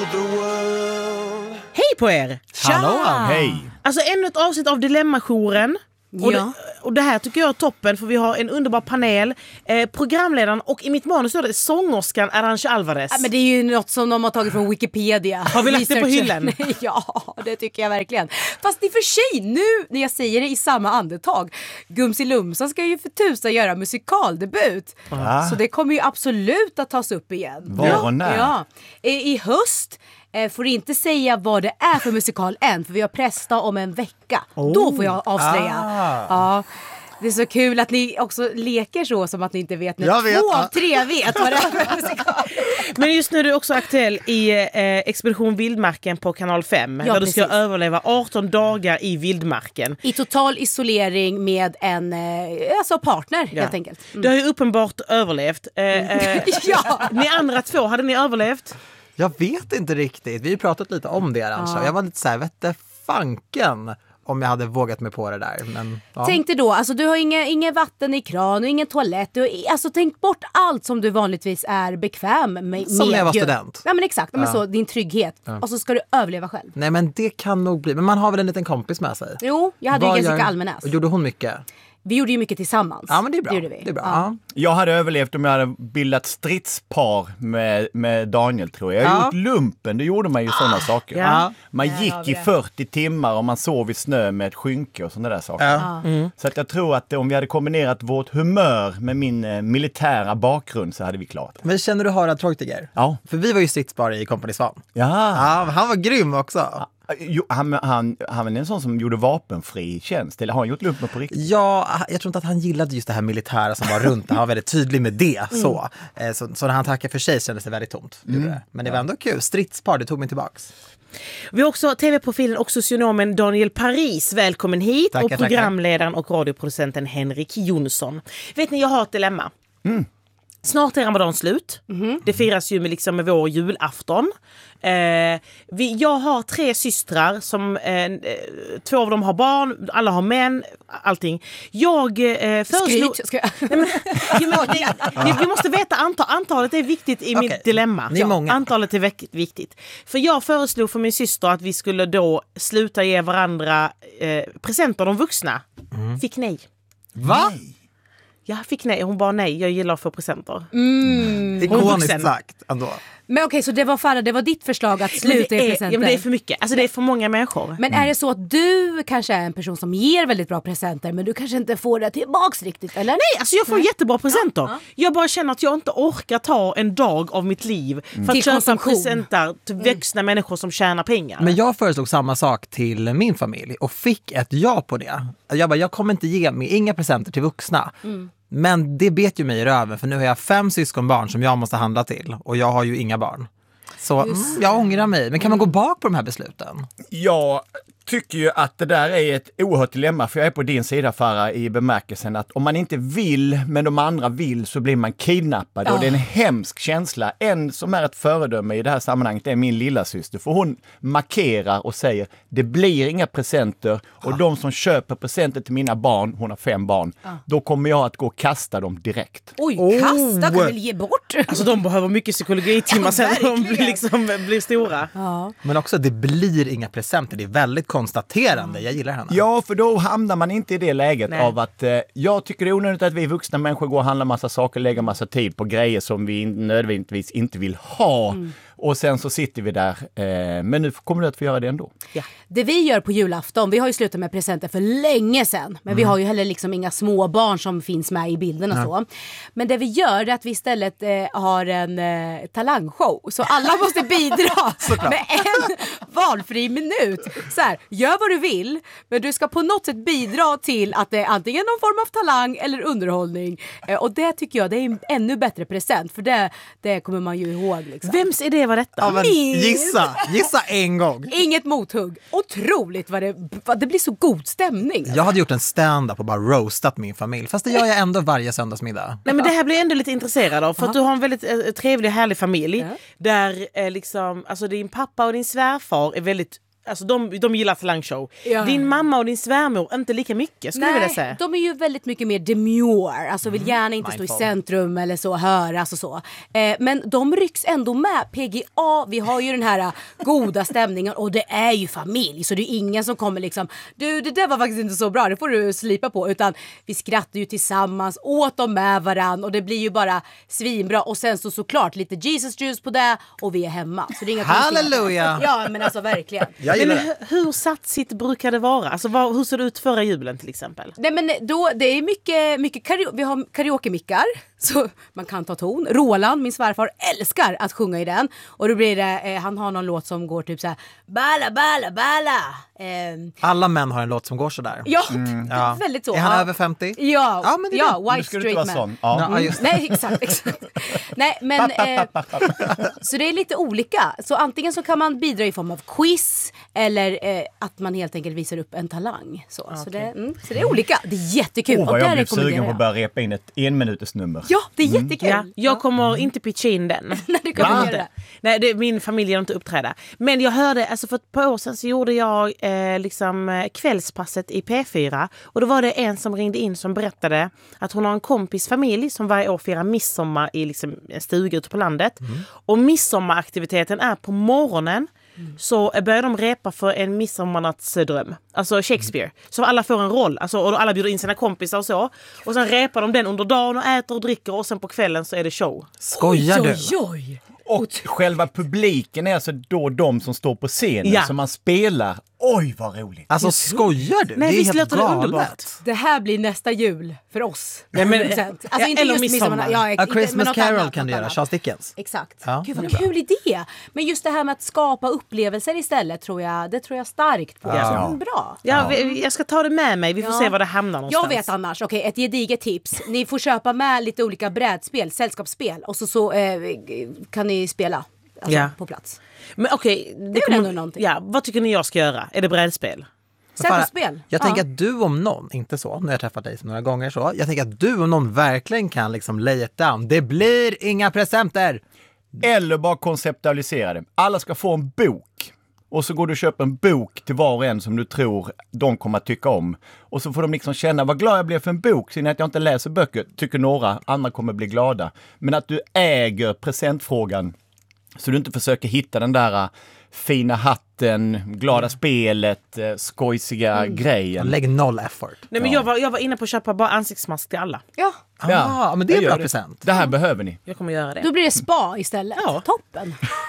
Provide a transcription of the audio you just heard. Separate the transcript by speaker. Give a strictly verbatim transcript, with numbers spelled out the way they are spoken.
Speaker 1: the world.
Speaker 2: Hej på er!
Speaker 3: Hallå, hej!
Speaker 2: Alltså ännu ett avsnitt av Dilemma-jouren. Och,
Speaker 4: Ja.
Speaker 2: det, och det här tycker jag är toppen, för vi har en underbar panel. Eh, programledaren och i mitt manus står det sångerskan Arantxa Alvarez.
Speaker 4: Ja, men det är ju något som de har tagit från Wikipedia.
Speaker 2: Har vi lagt det på hyllan?
Speaker 4: Ja, det tycker jag verkligen. Fast i och för sig, nu när jag säger det i samma andetag, Gumsi Lumsa ska ju för tusan göra musikaldebut.
Speaker 3: Ah.
Speaker 4: Så det kommer ju absolut att tas upp igen.
Speaker 3: Var och när?
Speaker 4: Ja. I, I höst eh, får inte säga vad det är för musikal än, för vi har presta om en vecka.
Speaker 2: Oh.
Speaker 4: Då får jag avslöja.
Speaker 3: Ah.
Speaker 4: Ja. Det är så kul att ni också leker så som att ni inte vet när
Speaker 3: Jag vet,
Speaker 4: två
Speaker 3: ja.
Speaker 4: av tre vet vad det är för musikal.
Speaker 2: Men just nu är du också aktuell i eh, Expedition Vildmarken på kanal fem.
Speaker 4: Ja,
Speaker 2: där du ska
Speaker 4: precis.
Speaker 2: överleva arton dagar i vildmarken.
Speaker 4: I total isolering med en eh, alltså partner,
Speaker 2: Ja.
Speaker 4: helt enkelt. Mm.
Speaker 2: Du har ju uppenbart överlevt. Eh, eh,
Speaker 4: Ja.
Speaker 2: Ni andra två, hade ni överlevt?
Speaker 5: Jag vet inte riktigt. Vi har ju pratat lite om det, Arantxa.
Speaker 4: Ja.
Speaker 5: Jag var lite så här, vette fanken om jag hade vågat mig på det där. Men, ja.
Speaker 4: Tänk dig då, alltså du har inga, inga vatten i kran och ingen toalett. Du har, alltså tänk bort allt som du vanligtvis är bekväm med.
Speaker 5: Som när jag var
Speaker 4: ju.
Speaker 5: student.
Speaker 4: Ja men exakt, men
Speaker 5: Ja.
Speaker 4: så, din trygghet. Och så ska du överleva själv.
Speaker 5: Nej, men det kan nog bli. Men man har väl en liten kompis med sig?
Speaker 4: Jo, jag hade ju
Speaker 5: Vad
Speaker 4: Jessica
Speaker 5: gör-
Speaker 4: Almenäs.
Speaker 5: Och gjorde hon mycket?
Speaker 4: Vi gjorde ju mycket tillsammans.
Speaker 5: Ja, men det är bra.
Speaker 4: Det, gjorde vi.
Speaker 5: Det är bra.
Speaker 4: Ja.
Speaker 5: Ja.
Speaker 3: Jag hade överlevt om jag hade bildat stridspar med, med Daniel, tror jag. Jag har
Speaker 5: Ja.
Speaker 3: gjort lumpen, det gjorde man ju sådana saker.
Speaker 2: Ja.
Speaker 3: Man
Speaker 4: Där
Speaker 3: gick
Speaker 4: har vi
Speaker 3: i
Speaker 4: det.
Speaker 3: fyrtio timmar och man sov i snö med ett skynke och sådana där saker.
Speaker 5: Ja.
Speaker 3: Så att jag tror att om vi hade kombinerat vårt humör med min eh, militära bakgrund så hade vi klarat det.
Speaker 5: Men känner du Harald Treutiger?
Speaker 3: Ja.
Speaker 5: För vi var ju stridsbar i Kompani Svan.
Speaker 3: Ja.
Speaker 5: Ja, han var grym också.
Speaker 3: Jo, han, han, han var en sån som gjorde vapenfri tjänst, eller har han gjort lumpen på riktigt?
Speaker 5: Ja, jag tror inte att han gillade just det här militära som var runt. Han var väldigt tydlig med det. Så, Eh, så, så när han tackade för sig kändes det väldigt tomt. Det gjorde det. Men det var ändå kul. Stridspar, det tog mig tillbaks.
Speaker 2: Vi har också tv-profilen och socionomen Daniel Paris. Välkommen hit.
Speaker 5: Tackar,
Speaker 2: och programledaren och radioproducenten Henrik Jonsson. Vet ni, jag har ett dilemma.
Speaker 3: Mm.
Speaker 2: Snart är Ramadan slut.
Speaker 4: Mm-hmm.
Speaker 2: Det firas ju med, liksom, med vår julafton. Eh, vi, jag har tre systrar som eh, två av dem har barn, alla har män, allting. Jag eh, föreslog...
Speaker 4: Skryt, ska jag...
Speaker 2: Nej, men, ja, men det, vi, vi måste veta antal, antalet är viktigt i
Speaker 5: Okej,
Speaker 2: mitt dilemma.
Speaker 5: ni är många.
Speaker 2: Antalet är veck- viktigt. För jag föreslog för min syster att vi skulle då sluta ge varandra eh, presenter, de vuxna. Fick nej.
Speaker 5: Va?
Speaker 2: Jag fick nej, hon bara nej, jag gillar att få presenter.
Speaker 4: Mm.
Speaker 5: Ikoniskt
Speaker 2: vuxen.
Speaker 5: sagt ändå.
Speaker 4: Men okej, så det var Farah, det var ditt förslag att
Speaker 2: Men
Speaker 4: sluta
Speaker 2: det,
Speaker 4: ge
Speaker 2: är,
Speaker 4: presenter.
Speaker 2: ja, men det är för mycket, alltså det är för många människor.
Speaker 4: Men är det så att du kanske är en person som ger väldigt bra presenter, men du kanske inte får det tillbaks riktigt, eller?
Speaker 2: Nej, alltså jag får jättebra presenter. Jag bara känner att jag inte orkar ta en dag av mitt liv för att
Speaker 4: Till
Speaker 2: köpa
Speaker 4: konsumtion.
Speaker 2: presenter till vuxna människor som tjänar pengar.
Speaker 5: Men jag föreslog samma sak till min familj och fick ett ja på det. Jag bara, jag kommer inte ge mig inga presenter till vuxna. Men det bet ju mig i röven, för nu har jag fem syskonbarn som jag måste handla till och jag har ju inga barn. Så mm, jag ångrar mig. Men kan man gå bak på de här besluten?
Speaker 3: Jag tycker ju att det där är ett oerhört dilemma, för jag är på din sida, Farah, i bemärkelsen att om man inte vill men de andra vill så blir man kidnappad och det är en hemsk känsla. En som är ett föredöme i det här sammanhanget är min lilla syster, för hon markerar och säger det blir inga presenter och de som köper presenter till mina barn, hon har fem barn, då kommer jag att gå och kasta dem direkt.
Speaker 4: Oj,
Speaker 5: Oh.
Speaker 4: kasta, kan väl ge bort?
Speaker 2: Alltså de behöver mycket psykologitimmar sen när de blir, liksom, blir stora.
Speaker 4: Ja.
Speaker 5: Men också, det blir inga presenter. Det är väldigt konstaterande. Jag gillar henne.
Speaker 3: Ja, för då hamnar man inte i det läget
Speaker 2: Nej.
Speaker 3: av att eh, jag tycker det är onödigt att vi vuxna människor går och handlar massa saker, lägger massa tid på grejer som vi nödvändigtvis inte vill ha. Och sen så sitter vi där, eh, men nu kommer du att få göra det ändå.
Speaker 2: Ja.
Speaker 4: Det vi gör på julafton, vi har ju slutat med presenter för länge sedan. Men vi har ju heller liksom inga små barn som finns med i bilden och så. Men det vi gör är att vi istället eh, har en eh, talangshow. Så alla måste bidra med en valfri minut. Så här, gör vad du vill, men du ska på något sätt bidra till att det är antingen någon form av talang eller underhållning. Eh, och det tycker jag, det är en ännu bättre present. För det, det kommer man ju ihåg. Liksom.
Speaker 2: Vems idé var detta?
Speaker 5: Ja, men gissa, gissa en gång.
Speaker 4: Inget mothugg. Otroligt vad det, vad det blir så god stämning.
Speaker 5: Jag hade gjort en stand-up och bara roastat min familj. Fast det gör jag ändå varje söndagsmiddag.
Speaker 2: Nej, men det här blir jag ändå lite intresserad av. För att du har en väldigt eh, trevlig och härlig familj.
Speaker 4: Ja.
Speaker 2: Där eh, liksom, alltså din pappa och din svärfar är väldigt Alltså de, de gillar talangshow.
Speaker 4: Ja.
Speaker 2: Din mamma och din svärmor inte lika mycket skulle jag vilja säga.
Speaker 4: de är ju väldigt mycket mer demure. Alltså vill gärna inte
Speaker 5: Mindful.
Speaker 4: stå i centrum eller så, höras och så. Eh, men de rycks ändå med. P G A, vi har ju den här uh, goda stämningen och det är ju familj. Så det är ingen som kommer liksom, du det där var faktiskt inte så bra, det får du slipa på. Utan vi skrattar ju tillsammans, åt dem med varann och det blir ju bara svinbra. Och sen så såklart lite Jesus juice på det och vi är hemma. Så det är inga
Speaker 5: Halleluja!
Speaker 4: Ja men alltså verkligen.
Speaker 5: Jag
Speaker 2: Men
Speaker 5: gillar det.
Speaker 2: hur, hur satsigt brukar det vara? Alltså vad, hur ser det ut förra julen till exempel?
Speaker 4: Nej men då, det är mycket, mycket karaoke, vi har karaoke-mickar så man kan ta ton. Roland, min svärfar, älskar att sjunga i den. Och då blir det, eh, han har någon låt som går typ så här: balla, balla, balla. Eh,
Speaker 5: Alla män har en låt som går sådär.
Speaker 4: ja,
Speaker 5: Ja.
Speaker 4: väldigt så.
Speaker 5: Är han
Speaker 4: ja.
Speaker 5: över femtio?
Speaker 4: Ja,
Speaker 5: Ja, men det är
Speaker 4: ja,
Speaker 3: Nu
Speaker 4: white
Speaker 3: ska du inte
Speaker 4: straight
Speaker 3: vara
Speaker 4: man.
Speaker 3: sån. Ja.
Speaker 5: Ja, just det.
Speaker 4: Nej, exakt, exakt. Nej, men eh, så det är lite olika. Så antingen så kan man bidra i form av quiz eller eh, att man helt enkelt visar upp en talang. Så, så, det, mm, så det är olika. Det är jättekul.
Speaker 3: Åh,
Speaker 4: Och
Speaker 3: vad
Speaker 4: där
Speaker 3: jag blev
Speaker 4: rekommenderar
Speaker 3: sugen på
Speaker 4: jag.
Speaker 3: att börja repa in ett enminuters-nummer.
Speaker 4: Ja, det är jättekul.
Speaker 2: Ja, jag kommer inte pitcha in den.
Speaker 4: Nej, det kommer
Speaker 2: Va?
Speaker 4: jag göra.
Speaker 2: Nej, det, min familj har inte uppträda. Men jag hörde, alltså för ett par år sedan så gjorde jag eh, liksom eh, kvällspasset i P fyra. Och då var det en som ringde in som berättade att hon har en kompis familj som varje år firar midsommar i liksom en stuga ute på landet.
Speaker 5: Mm.
Speaker 2: Och midsommaraktiviteten är på morgonen. Så börjar de repa för en midsommarnattsdröm. Alltså Shakespeare. Så alla får en roll. Alltså, och alla bjuder in sina kompisar och så. Och sen repar de den under dagen och äter och dricker. Och sen på kvällen så är det show.
Speaker 5: Skojar du?
Speaker 4: Oj, oj.
Speaker 3: Och själva publiken är alltså då de som står på scenen
Speaker 2: Ja.
Speaker 3: som man spelar. Oj, vad roligt!
Speaker 5: Alltså skojar du?
Speaker 2: Nej,
Speaker 5: det är
Speaker 2: visst
Speaker 5: helt
Speaker 2: låter det underbart?
Speaker 5: galet.
Speaker 4: Det här blir nästa jul för oss.
Speaker 2: Nej, men-
Speaker 4: Alltså
Speaker 2: Ja,
Speaker 4: inte
Speaker 2: eller
Speaker 4: just
Speaker 2: midsommar.
Speaker 4: midsommar. Ja,
Speaker 5: A
Speaker 4: inte- men
Speaker 5: Christmas
Speaker 4: något
Speaker 5: Carol
Speaker 4: annat,
Speaker 5: kan du
Speaker 4: något
Speaker 5: göra,
Speaker 4: annat.
Speaker 5: Charles Dickens.
Speaker 4: Exakt.
Speaker 5: Ja,
Speaker 4: Gud
Speaker 5: det
Speaker 4: vad
Speaker 5: är bra.
Speaker 4: kul idé. Men just det här med att skapa upplevelser istället tror jag, det tror jag starkt på.
Speaker 3: Ja.
Speaker 4: Så, bra.
Speaker 2: Ja, vi, jag ska ta det med mig. Vi får
Speaker 4: Ja.
Speaker 2: se var det hamnar någonstans.
Speaker 4: Jag vet annars, okej, ett gediget tips. Ni får köpa med lite olika brädspel, sällskapsspel och så, så eh, kan ni spela alltså,
Speaker 2: Ja.
Speaker 4: på plats.
Speaker 2: Men okej, det,
Speaker 4: väl
Speaker 2: kommer-
Speaker 4: ändå någonting.
Speaker 2: Ja, vad tycker ni jag ska göra? Är det brädspel?
Speaker 4: Sällskapsspel.
Speaker 5: Jag
Speaker 4: Ja.
Speaker 5: tänker att du om någon, inte så, nu har jag träffat dig så några gånger så, jag tänker att du om någon verkligen kan liksom lay it down. Det blir inga presenter!
Speaker 3: Eller bara konceptualisera det. Alla ska få en bok. Och så går du och köper en bok till var och en som du tror de kommer att tycka om. Och så får de liksom känna vad glad jag blev för en bok. Sen att jag inte läser böcker tycker några, andra kommer bli glada. Men att du äger presentfrågan. Så du inte försöker hitta den där uh, fina hatten, glada spelet, uh, skojsiga grejen.
Speaker 5: Lägg noll effort.
Speaker 2: Nej, men jag, var, jag var inne på att köpa bara ansiktsmask till alla.
Speaker 4: Ja,
Speaker 5: Ah, men det är en
Speaker 3: jag
Speaker 5: bra
Speaker 3: gör
Speaker 5: present.
Speaker 3: Det här behöver ni.
Speaker 2: Jag kommer göra det.
Speaker 4: då blir det spa istället.
Speaker 2: Ja.
Speaker 4: Toppen.